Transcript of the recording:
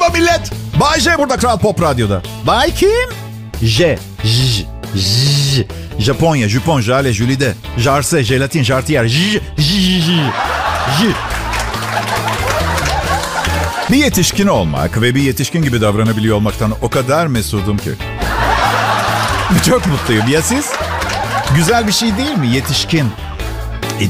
Alo millet. Bay J burada Kral Pop Radyo'da. Bay kim? J. Japonya, Jupon, Jale, Jülide. Jarse, Jelatin, Jartiyer. J. Bir yetişkin olmak ve bir yetişkin gibi davranabiliyor olmaktan o kadar mesudum ki. Çok mutluyum. Ya siz? Güzel bir şey değil mi? Yetişkin.